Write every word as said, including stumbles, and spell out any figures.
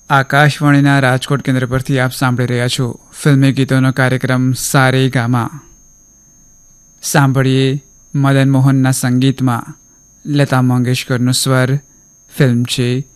આકાશવાણીના રાજકોટ કેન્દ્ર પરથી આપ સાંભળી રહ્યા છો ફિલ્મી ગીતોનો કાર્યક્રમ સારે ગામા. સાંભળીએ મદન મોહનના સંગીતમાં લતા મંગેશકરનો સ્વર. ફિલ્મ છે